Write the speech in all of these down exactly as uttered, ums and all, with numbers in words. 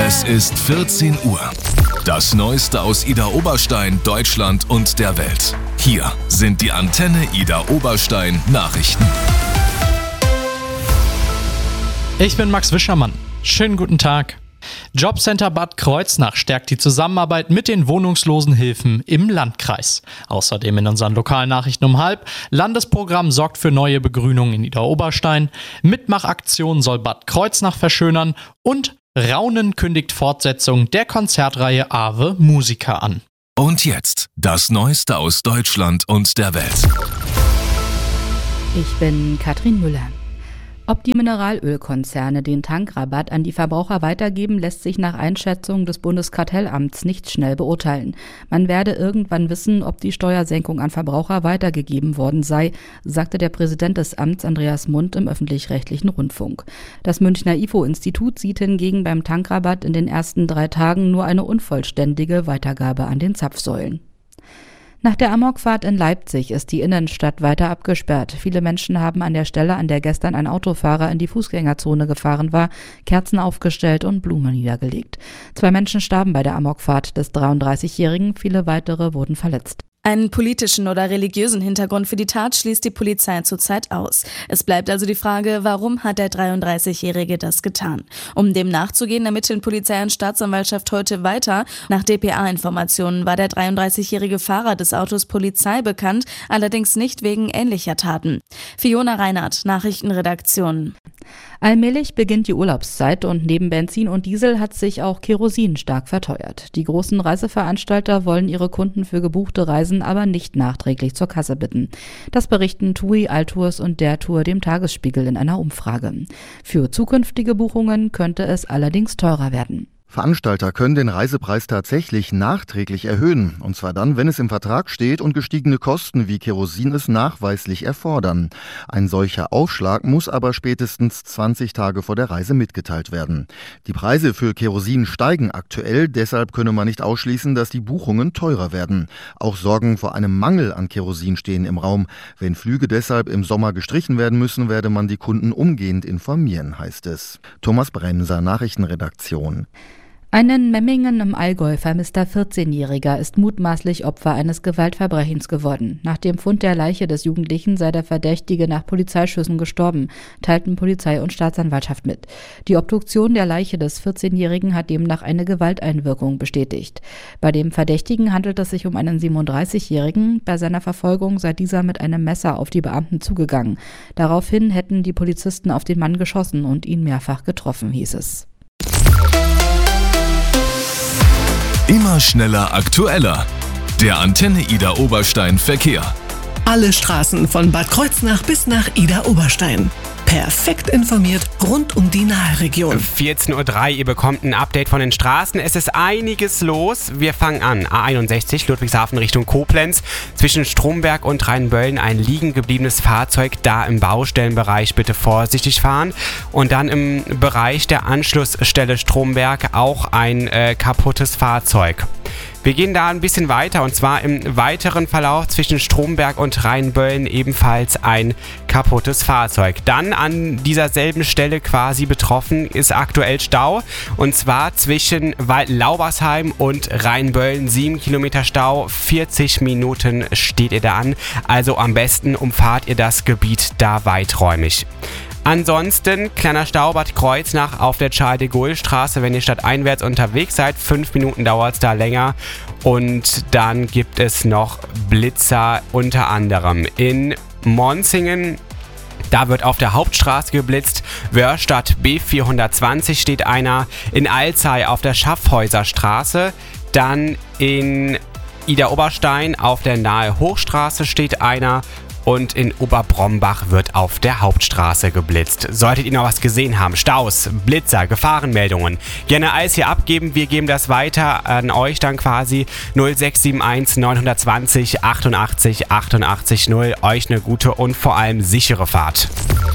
Es ist vierzehn Uhr. Das Neueste aus Idar Oberstein, Deutschland und der Welt. Hier sind die Antenne Idar Oberstein Nachrichten. Ich bin Max Wischermann. Schönen guten Tag. Jobcenter Bad Kreuznach stärkt die Zusammenarbeit mit den Wohnungslosenhilfen im Landkreis. Außerdem in unseren Lokalnachrichten um halb. Landesprogramm sorgt für neue Begrünung in Idar Oberstein. Mitmachaktion soll Bad Kreuznach verschönern. Und Raunen kündigt Fortsetzung der Konzertreihe Ave Musica an. Und jetzt das Neueste aus Deutschland und der Welt. Ich bin Katrin Müller. Ob die Mineralölkonzerne den Tankrabatt an die Verbraucher weitergeben, lässt sich nach Einschätzung des Bundeskartellamts nicht schnell beurteilen. Man werde irgendwann wissen, ob die Steuersenkung an Verbraucher weitergegeben worden sei, sagte der Präsident des Amts Andreas Mund im öffentlich-rechtlichen Rundfunk. Das Münchner I F O-Institut sieht hingegen beim Tankrabatt in den ersten drei Tagen nur eine unvollständige Weitergabe an den Zapfsäulen. Nach der Amokfahrt in Leipzig ist die Innenstadt weiter abgesperrt. Viele Menschen haben an der Stelle, an der gestern ein Autofahrer in die Fußgängerzone gefahren war, Kerzen aufgestellt und Blumen niedergelegt. Zwei Menschen starben bei der Amokfahrt des dreiunddreißigjährigen, viele weitere wurden verletzt. Einen politischen oder religiösen Hintergrund für die Tat schließt die Polizei zurzeit aus. Es bleibt also die Frage, warum hat der dreiunddreißigjährige das getan? Um dem nachzugehen, ermitteln Polizei und Staatsanwaltschaft heute weiter. Nach D P A-Informationen war der dreiunddreißigjährige Fahrer des Autos Polizei bekannt, allerdings nicht wegen ähnlicher Taten. Fiona Reinhardt, Nachrichtenredaktion. Allmählich beginnt die Urlaubszeit und neben Benzin und Diesel hat sich auch Kerosin stark verteuert. Die großen Reiseveranstalter wollen ihre Kunden für gebuchte Reisen aber nicht nachträglich zur Kasse bitten. Das berichten T U I, Altours und der Tour dem Tagesspiegel in einer Umfrage. Für zukünftige Buchungen könnte es allerdings teurer werden. Veranstalter können den Reisepreis tatsächlich nachträglich erhöhen, und zwar dann, wenn es im Vertrag steht und gestiegene Kosten wie Kerosin es nachweislich erfordern. Ein solcher Aufschlag muss aber spätestens zwanzig Tage vor der Reise mitgeteilt werden. Die Preise für Kerosin steigen aktuell, deshalb könne man nicht ausschließen, dass die Buchungen teurer werden. Auch Sorgen vor einem Mangel an Kerosin stehen im Raum. Wenn Flüge deshalb im Sommer gestrichen werden müssen, werde man die Kunden umgehend informieren, heißt es. Thomas Bremser, Nachrichtenredaktion. Ein in Memmingen im Allgäu vermisster vierzehnjähriger ist mutmaßlich Opfer eines Gewaltverbrechens geworden. Nach dem Fund der Leiche des Jugendlichen sei der Verdächtige nach Polizeischüssen gestorben, teilten Polizei und Staatsanwaltschaft mit. Die Obduktion der Leiche des vierzehnjährigen hat demnach eine Gewalteinwirkung bestätigt. Bei dem Verdächtigen handelt es sich um einen siebenunddreißigjährigen. Bei seiner Verfolgung sei dieser mit einem Messer auf die Beamten zugegangen. Daraufhin hätten die Polizisten auf den Mann geschossen und ihn mehrfach getroffen, hieß es. Immer schneller, aktueller. Der Antenne Idar Oberstein Verkehr. Alle Straßen von Bad Kreuznach bis nach Idar Oberstein. Perfekt informiert rund um die Nahe-Region. vierzehn Uhr drei, ihr bekommt ein Update von den Straßen. Es ist einiges los. Wir fangen an. A einundsechzig, Ludwigshafen Richtung Koblenz. Zwischen Stromberg und Rheinböllen ein liegen gebliebenes Fahrzeug. Da im Baustellenbereich bitte vorsichtig fahren. Und dann im Bereich der Anschlussstelle Stromberg auch ein äh, kaputtes Fahrzeug. Wir gehen da ein bisschen weiter, und zwar im weiteren Verlauf zwischen Stromberg und Rheinböllen ebenfalls ein kaputtes Fahrzeug. Dann an dieser selben Stelle quasi betroffen ist aktuell Stau, und zwar zwischen Wald-Laubersheim und Rheinböllen sieben Kilometer Stau, vierzig Minuten steht ihr da an, also am besten umfahrt ihr das Gebiet da weiträumig. Ansonsten kleiner Stau Bad Kreuznach auf der Charles de Gaulle Straße, wenn ihr stadteinwärts unterwegs seid. Fünf Minuten dauert es da länger. Und dann gibt es noch Blitzer, unter anderem in Monzingen. Da wird auf der Hauptstraße geblitzt. Wörstadt B vierhundertzwanzig steht einer. In Alzey auf der Schaffhäuserstraße. Dann in Idar Oberstein auf der Nahe Hochstraße steht einer. Und in Oberbrombach wird auf der Hauptstraße geblitzt. Solltet ihr noch was gesehen haben, Staus, Blitzer, Gefahrenmeldungen, gerne alles hier abgeben. Wir geben das weiter an euch dann quasi. null sechs sieben eins neun zwei null achtundachtzig achtundachtzig null. Euch eine gute und vor allem sichere Fahrt.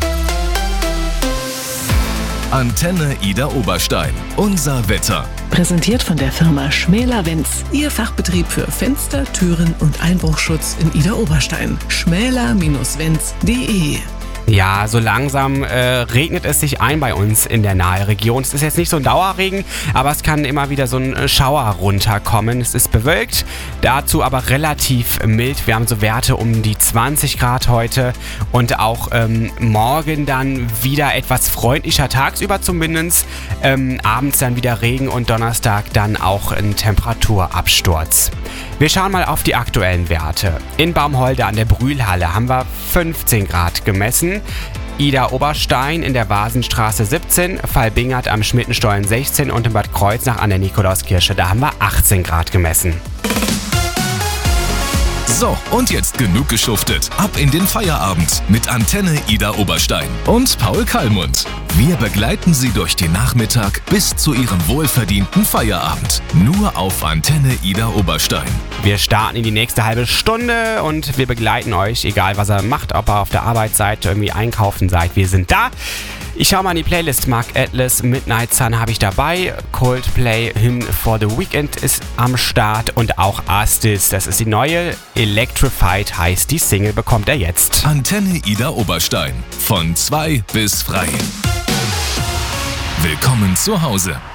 Antenne Idar Oberstein. Unser Wetter. Präsentiert von der Firma Schmäler-Wenz. Ihr Fachbetrieb für Fenster, Türen und Einbruchschutz in Idar Oberstein. schmäler Wenz punkt de Ja, so langsam äh, regnet es sich ein bei uns in der Nahe-Region. Es ist jetzt nicht so ein Dauerregen, aber es kann immer wieder so ein Schauer runterkommen. Es ist bewölkt, dazu aber relativ mild. Wir haben so Werte um die zwanzig Grad heute und auch ähm, morgen dann wieder etwas freundlicher, tagsüber zumindest. Ähm, abends dann wieder Regen und Donnerstag dann auch ein Temperaturabsturz. Wir schauen mal auf die aktuellen Werte. In Baumholder an der Brühlhalle haben wir fünfzehn Grad gemessen. Ida Oberstein in der Vasenstraße siebzehn, Fallbingert am Schmittenstollen sechzehn und in Bad Kreuznach an der Nikolauskirche, da haben wir achtzehn Grad gemessen. So, und jetzt genug geschuftet. Ab in den Feierabend mit Antenne Ida Oberstein und Paul Kallmund. Wir begleiten Sie durch den Nachmittag bis zu Ihrem wohlverdienten Feierabend. Nur auf Antenne Ida Oberstein. Wir starten in die nächste halbe Stunde und wir begleiten euch, egal was ihr macht, ob ihr auf der Arbeit seid, irgendwie einkaufen seid. Wir sind da. Ich schau mal in die Playlist. Mark Atlas, Midnight Sun habe ich dabei. Coldplay, Hymn for the Weekend ist am Start und auch Astis. Das ist die neue. Electrified heißt die Single, bekommt er jetzt. Antenne Ida Oberstein. Von zwei bis frei. Willkommen zu Hause.